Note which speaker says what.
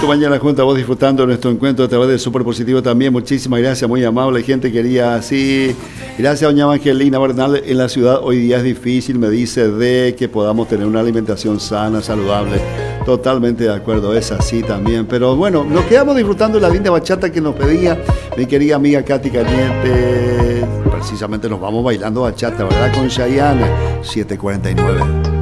Speaker 1: tu mañana junto a vos disfrutando de nuestro encuentro a través de Súper Positivo también. Muchísimas gracias, muy amable, gente querida. Sí, gracias doña Evangelina Bernal. En la ciudad hoy día es difícil, me dice, de que podamos tener una alimentación sana, saludable. Totalmente de acuerdo, es así también. Pero bueno, nos quedamos disfrutando de la linda bachata que nos pedía mi querida amiga Katy Caliente. Precisamente nos vamos bailando bachata, ¿verdad? Con Chayanne, 7:49.